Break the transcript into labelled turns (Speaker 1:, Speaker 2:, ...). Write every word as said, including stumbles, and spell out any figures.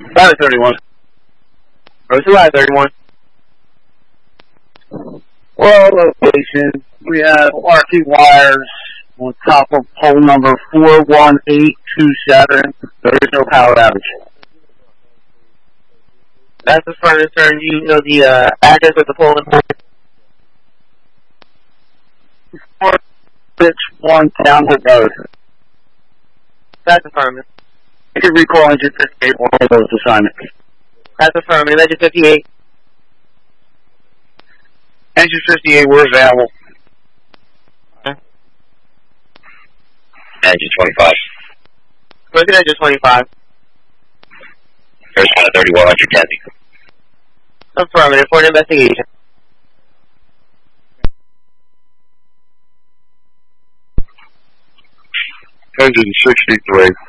Speaker 1: Pilot thirty-one.
Speaker 2: Rosie Live thirty-one.
Speaker 1: Well, location, we have R T wires on top of pole number four one eight two seven. There is no power outage.
Speaker 2: That's the furnace, sir. You know the uh, address of the pole and pole?
Speaker 1: four six one Townwood Road.
Speaker 2: That's affirmative.
Speaker 1: You can recall engine fifty-eight for all those assignments.
Speaker 2: That's affirmative. Engine fifty-eight.
Speaker 1: Engine fifty-eight, we're available.
Speaker 2: Okay.
Speaker 3: Engine twenty-five.
Speaker 2: Look at engine twenty-five.
Speaker 3: First pilot thirty-one, Roger Kathy.
Speaker 2: Affirmative. For an investigation.
Speaker 1: Engine sixty-three.